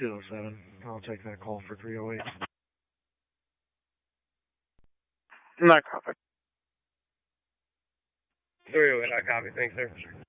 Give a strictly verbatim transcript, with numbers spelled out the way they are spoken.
two oh seven. I'll take that call for three oh eight. Not copy. three oh eight, I copy. Thanks, sir.